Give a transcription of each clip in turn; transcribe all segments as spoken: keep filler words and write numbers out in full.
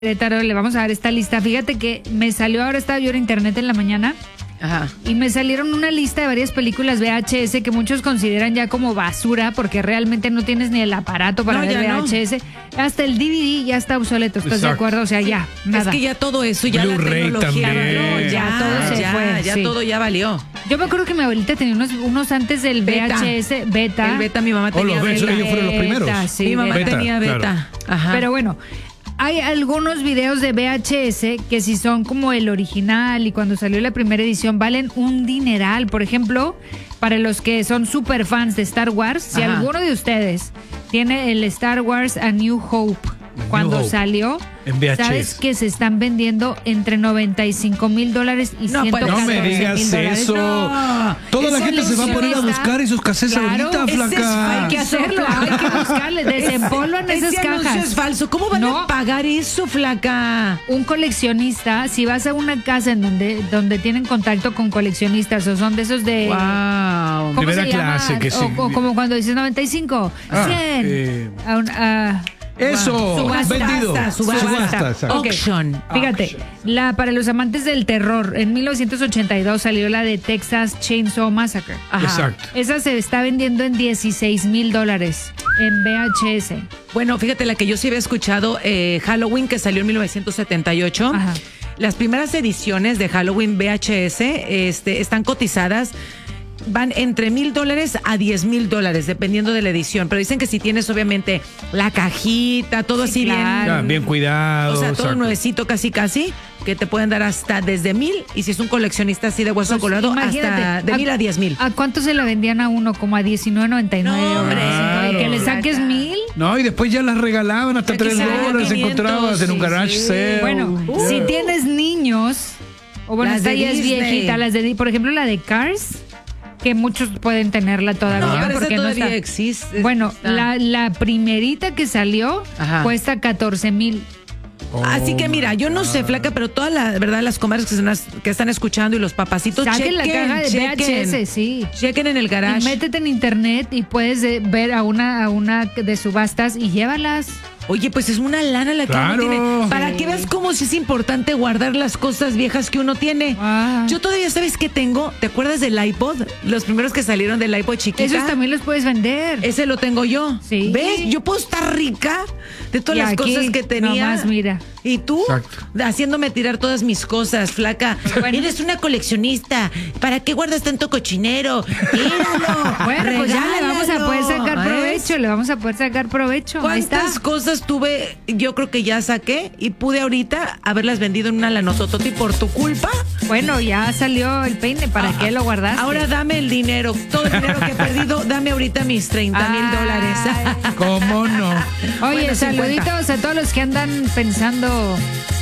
Querétaro, le vamos a dar esta lista. Fíjate que me salió, ahora estaba yo en internet en la mañana. Ajá. Y me salieron una lista de varias películas V H S que muchos consideran ya como basura porque realmente no tienes ni el aparato para No, ver ya V H S. No. Hasta el D V D ya está obsoleto, ¿estás Exacto. de acuerdo? O sea, ya, nada. Es que ya todo eso, ya Blu-ray la tecnología también. valió, ya, Ya, todo se ya, fue, ya sí. todo ya valió. Yo me acuerdo que mi abuelita tenía unos, unos antes del Beta. V H S, beta. El beta, mi mamá Oh, tenía los beta. Beta, ellos fueron los primeros. Beta, sí, mi mamá beta, tenía beta. claro. Ajá. Pero bueno, hay algunos videos de V H S que si son como el original y cuando salió la primera edición valen un dineral. Por ejemplo, para los que son super fans de Star Wars, si Ajá. alguno de ustedes tiene el Star Wars A New Hope, cuando Hope. salió, En V H S. sabes que se están vendiendo entre noventa y cinco mil dólares y No, ciento pues, catorce No me mil digas dólares. eso. No, Toda la eso gente se va a poner a ilusionista. buscar esos cassettes Claro, ahorita, ese es flaca. Hay que hacerlo, hay que buscarle, desempolvan Ese esas anuncio cajas. es falso. ¿Cómo van No. a pagar eso, flaca? Un coleccionista, si vas a una casa en donde, donde tienen contacto con coleccionistas o son de esos de... Wow. ¿Cómo Primera se llama? clase, que o, sí. o como cuando dices noventa y cinco, Ah, cien. eh. A un- a- Eso, Subasta, vendido. subasta. Subasta, exacto. Ok. Auction. Fíjate, la, para los amantes del terror, en mil novecientos ochenta y dos salió la de Texas Chainsaw Massacre. Ajá. Exacto. Esa se está vendiendo en dieciséis mil dólares en V H S. Bueno, fíjate, la que yo sí había escuchado, eh, Halloween, que salió en mil novecientos setenta y ocho. Ajá. Las primeras ediciones de Halloween V H S este, están cotizadas, van entre mil dólares a diez mil dólares, dependiendo de la edición. Pero dicen que si tienes, obviamente, la cajita, todo Sí, así claro. Ya, bien cuidado. bien. O sea, todo exacto. nuevecito, casi, casi, que te pueden dar hasta desde mil. Y si es un coleccionista así de hueso Pues, colorado, imagínate, hasta de ¿a- mil a diez mil. ¿A cuánto se la vendían a uno? Como a diecinueve noventa y nueve. No, hombre. Y que le saques Claro. mil. No, y después ya las regalaban hasta Ya que tres salía dólares, quinientos, encontrabas en un sí, garage sí. sale. Bueno, Uh. si tienes niños, o bueno, Las esta de ya es Disney. viejita, las de, por ejemplo, la de Cars, que muchos pueden tenerla todavía. No, pero esa porque no todavía está- existe. Bueno, Está. la, la primerita que salió Ajá. cuesta catorce mil. Oh, Así que mira, yo no my sé, God. flaca, pero todas las, verdad, las comadres que, están- que están escuchando y los papacitos, Saquen la chequen, caja de V H S, chequen, sí. chequen en el Y garage. métete en internet y puedes eh, ver a una, a una de subastas y llévalas. Oye, pues es una lana la que Claro. uno tiene. Para Sí. que veas cómo sí es importante guardar las cosas viejas que uno tiene. Ah. Yo todavía, ¿sabes qué tengo? ¿Te acuerdas del iPod? Los primeros que salieron del iPod chiquita. Esos también los puedes vender. Ese lo tengo yo. Sí. ¿Ves? Yo puedo estar rica de todas Y las aquí, cosas que tenía. nomás mira. Y tú, Exacto. haciéndome tirar todas mis cosas, flaca. Bueno. Eres una coleccionista. ¿Para qué guardas tanto cochinero? Tíralo. Bueno, pues ya le vamos a poder sacar regálalo. provecho, le vamos a poder sacar provecho. Ahí está. ¿Cuántas cosas tuve? Yo creo que ya saqué y pude ahorita haberlas vendido en una lanotototi por tu culpa. Bueno, ya salió el peine, ¿para qué lo guardaste? Ahora dame el dinero, todo el dinero que he perdido, dame ahorita mis treinta mil Ay. dólares. ¿Cómo no? Oye, Bueno, saluditos cincuenta. a todos los que andan pensando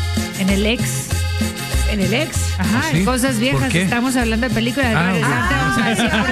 en el ex. En el ex. Ajá, ¿Sí? en cosas ¿Por viejas. qué? Estamos hablando de películas. Ah, Regresante, ok. vamos a decir